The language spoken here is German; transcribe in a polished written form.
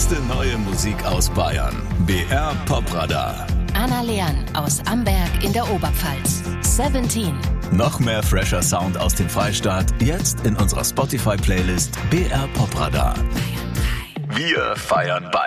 beste neue Musik aus Bayern. BR Popradar. Anna Leon aus Amberg in der Oberpfalz. 17. Noch mehr fresher Sound aus dem Freistaat, jetzt in unserer Spotify-Playlist BR Popradar. Wir feiern Bayern.